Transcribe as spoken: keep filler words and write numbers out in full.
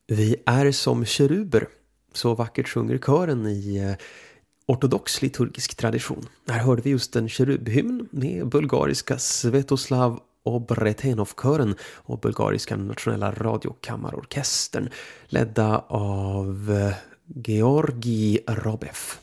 Vi är som keruber, så vackert sjunger kören i eh, ortodox liturgisk tradition. Här hörde vi just en kerubhymn med bulgariska Svetoslav Obretenov-kören och bulgariska nationella radiokammarorkestern ledda av eh, Georgi Robev.